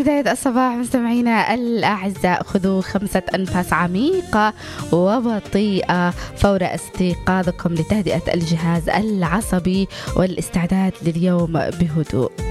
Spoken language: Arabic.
بداية الصباح مستمعينا الأعزاء، خذوا 5 أنفاس عميقة وبطيئة فور استيقاظكم لتهدئة الجهاز العصبي والاستعداد لليوم بهدوء.